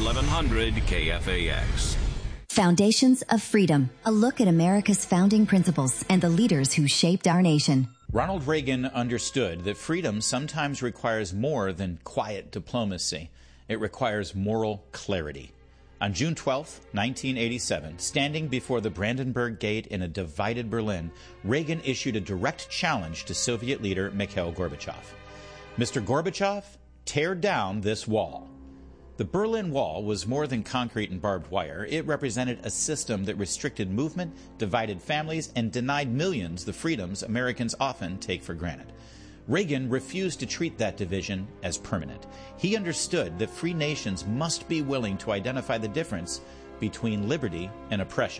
1100 KFAX. Foundations of Freedom, a look at America's founding principles and the leaders who shaped our nation. Ronald Reagan understood that freedom sometimes requires more than quiet diplomacy. It requires moral clarity. On June 12, 1987, standing before the Brandenburg Gate in a divided Berlin, Reagan issued a direct challenge to Soviet leader Mikhail Gorbachev. Mr. Gorbachev, tear down this wall. The Berlin Wall was more than concrete and barbed wire. It represented a system that restricted movement, divided families, and denied millions the freedoms Americans often take for granted. Reagan refused to treat that division as permanent. He understood that free nations must be willing to identify the difference between liberty and oppression,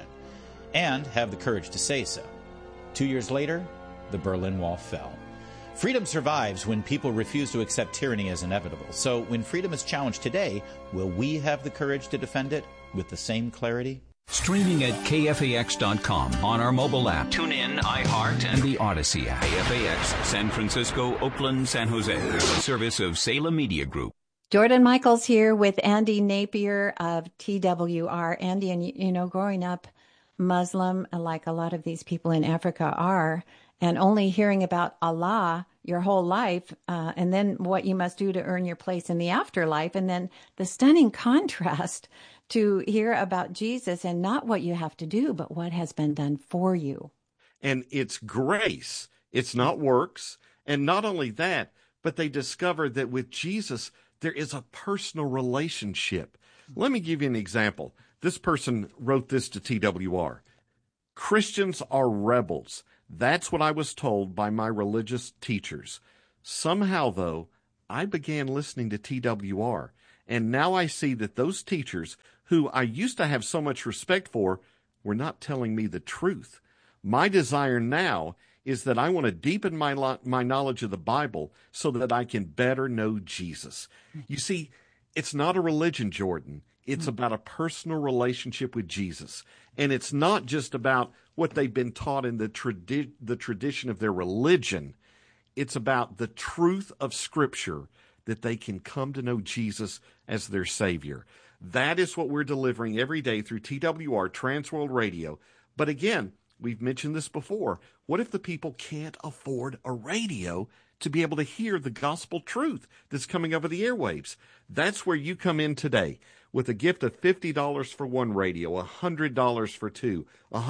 and have the courage to say so. 2 years later, the Berlin Wall fell. Freedom survives when people refuse to accept tyranny as inevitable. So when freedom is challenged today, will we have the courage to defend it with the same clarity? Streaming at KFAX.com, on our mobile app, TuneIn, iHeart, and the Odyssey app. KFAX, San Francisco, Oakland, San Jose. A service of Salem Media Group. Jordan Michaels here with Andy Napier of TWR. Andy, and you know, growing up Muslim, like a lot of these people in Africa are, and only hearing about Allah your whole life, and then what you must do to earn your place in the afterlife, and then the stunning contrast to hear about Jesus and not what you have to do, but what has been done for you. And it's grace. It's not works. And not only that, but they discover that with Jesus, there is a personal relationship. Let me give you an example. This person wrote this to TWR. Christians are rebels. That's what I was told by my religious teachers. Somehow, though, I began listening to TWR, and now I see that those teachers, who I used to have so much respect for, were not telling me the truth. My desire now is that I want to deepen my knowledge of the Bible so that I can better know Jesus. You see, it's not a religion, Jordan. It's about a personal relationship with Jesus. And it's not just about what they've been taught in the tradition of their religion. It's about the truth of Scripture, that they can come to know Jesus as their Savior. That is what we're delivering every day through TWR, Transworld Radio. But again, we've mentioned this before. What if the people can't afford a radio to be able to hear the gospel truth that's coming over the airwaves? That's where you come in today with a gift of $50 for one radio, $100 for two,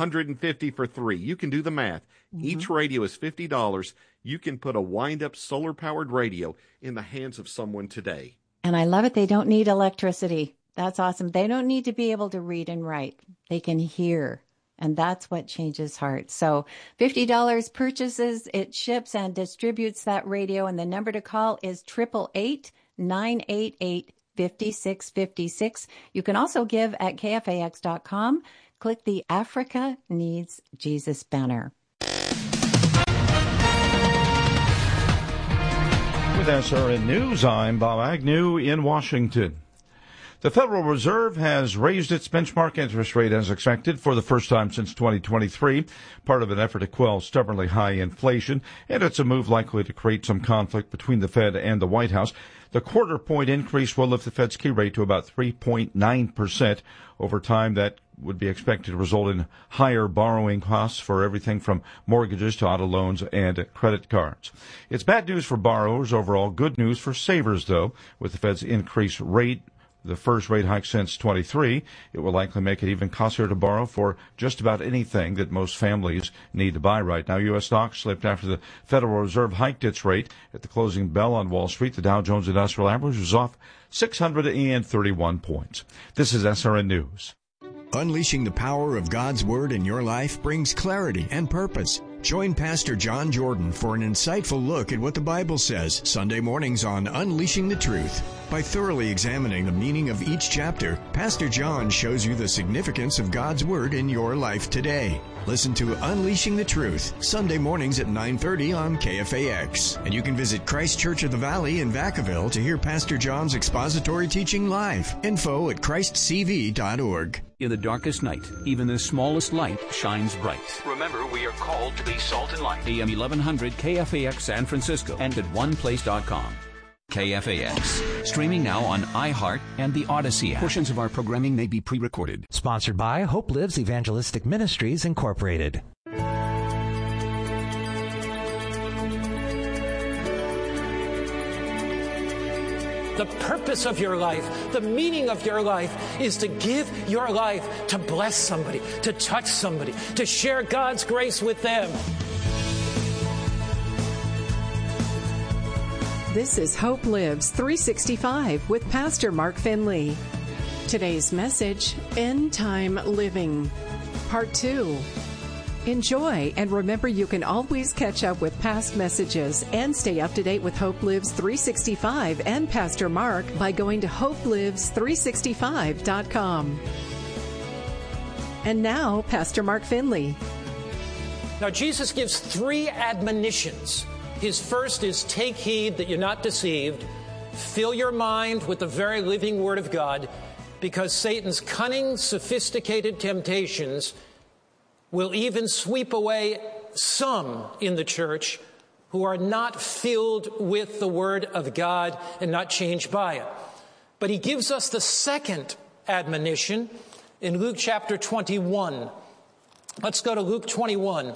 $150 for three. You can do the math. Each radio is $50. You can put a wind-up solar-powered radio in the hands of someone today. And I love it. They don't need electricity. That's awesome. They don't need to be able to read and write. They can hear. And that's what changes hearts. So $50 purchases, it ships and distributes that radio. And the number to call is 888-988-5656. You can also give at KFAX.com. Click the Africa Needs Jesus banner. With SRN News, I'm Bob Agnew in Washington. The Federal Reserve has raised its benchmark interest rate as expected for the first time since 2023, part of an effort to quell stubbornly high inflation, and it's a move likely to create some conflict between the Fed and the White House. The quarter-point increase will lift the Fed's key rate to about 3.9%. Over time, that would be expected to result in higher borrowing costs for everything from mortgages to auto loans and credit cards. It's bad news for borrowers overall, good news for savers, though, with the Fed's increased rate. The first rate hike since 23, it will likely make it even costlier to borrow for just about anything that most families need to buy right now. U.S. stocks slipped after the Federal Reserve hiked its rate. At the closing bell on Wall Street, the Dow Jones Industrial Average was off 631 points. This is SRN News. Unleashing the power of God's Word in your life brings clarity and purpose. Join Pastor John Jordan for an insightful look at what the Bible says Sunday mornings on Unleashing the Truth. By thoroughly examining the meaning of each chapter, Pastor John shows you the significance of God's Word in your life today. Listen to Unleashing the Truth, Sunday mornings at 9:30 on KFAX. And you can visit Christ Church of the Valley in Vacaville to hear Pastor John's expository teaching live. Info at christcv.org. In the darkest night, even the smallest light shines bright. Remember, we are called to be salt and light. AM 1100 KFAX San Francisco and at oneplace.com. KFAX. Streaming now on iHeart and the Odyssey app. Portions of our programming may be pre-recorded. Sponsored by Hope Lives Evangelistic Ministries, Incorporated. The purpose of your life, the meaning of your life is to give your life to bless somebody, to touch somebody, to share God's grace with them. This is Hope Lives 365 with Pastor Mark Finley. Today's message, End Time Living, Part 2. Enjoy, and remember you can always catch up with past messages and stay up to date with Hope Lives 365 and Pastor Mark by going to hopelives365.com. And now, Pastor Mark Finley. Now, Jesus gives 3 admonitions. His first is take heed that you're not deceived. Fill your mind with the very living Word of God, because Satan's cunning, sophisticated temptations will even sweep away some in the church who are not filled with the Word of God and not changed by it. But he gives us the second admonition in Luke chapter 21. Let's go to Luke 21.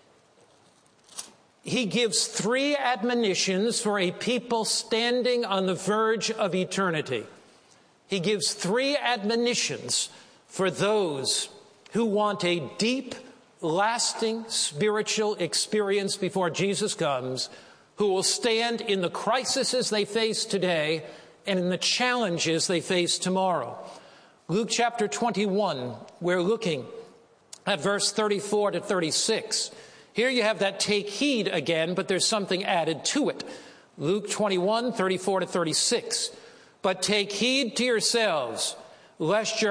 He gives 3 admonitions for a people standing on the verge of eternity. He gives 3 admonitions for those who want a deep, lasting spiritual experience before Jesus comes, who will stand in the crises they face today and in the challenges they face tomorrow. Luke chapter 21, we're looking at verse 34 to 36. Here you have that take heed again, but there's something added to it. Luke 21, 34 to 36. But take heed to yourselves, lest your